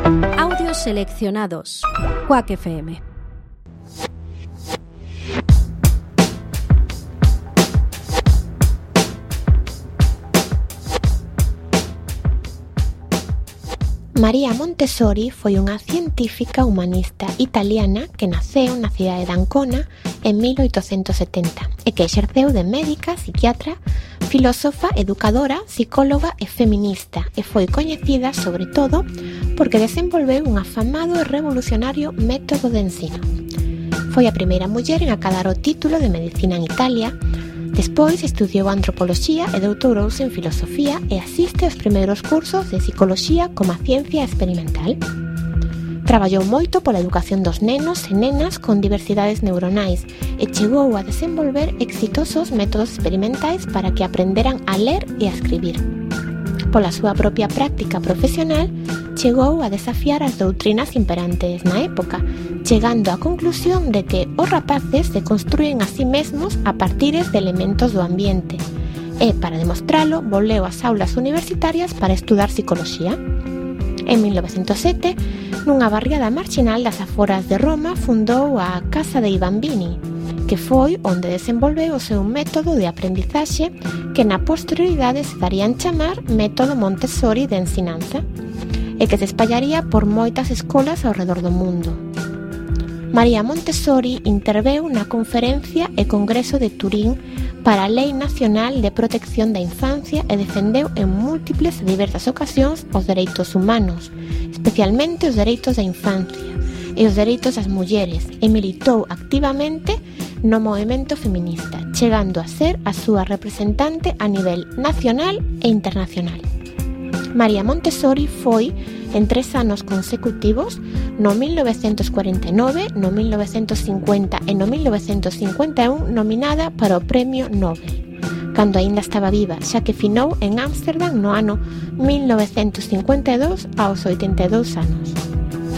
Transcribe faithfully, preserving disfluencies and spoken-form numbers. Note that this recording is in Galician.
Audios seleccionados. Quack F M. María Montessori foi unha científica humanista italiana que naceu na cidade de Ancona en mil oitocentos setenta e que exerceu de médica, psiquiatra, filósofa, educadora, psicóloga e feminista e foi coñecida sobre todo porque desenvolveu un afamado e revolucionario método de ensino. Foi a primeira muller en acadar o título de medicina en Italia. Despois estudiou antropoloxía e doutorouse en filosofía e asiste aos primeiros cursos de psicoloxía como a ciencia experimental. Traballou moito pola educación dos nenos e nenas con diversidades neuronais e chegou a desenvolver exitosos métodos experimentais para que aprenderan a ler e a escribir. Pola súa propia práctica profesional, chegou a desafiar as doutrinas imperantes na época, chegando á conclusión de que os rapaces se construen a sí mesmos a partires de elementos do ambiente e, para demostralo, volveu ás aulas universitarias para estudar psicoloxía. En mil novecentos sete, nunha barriada marxinal das aforas de Roma, fundou a Casa dei Bambini, que foi onde desenvolveu o seu método de aprendizaxe que na posterioridade se darían chamar método Montessori de ensinanza e que se espallaría por moitas escolas ao redor do mundo. María Montessori interveu na Conferencia e Congreso de Turín para a Lei Nacional de Protección da Infancia e defendeu en múltiples e diversas ocasións os dereitos humanos, especialmente os dereitos da infancia e os dereitos das mulleres, e militou activamente no movemento feminista, chegando a ser a súa representante a nivel nacional e internacional. María Montessori foi, en tres anos consecutivos, no mil novecentos cuarenta e nove, no mil novecentos cincuenta e no mil novecentos cincuenta e un nominada para o Premio Nobel, cando aínda estaba viva, xa que finou en Ámsterdam no ano mil novecentos cincuenta e dous aos oitenta e dous anos.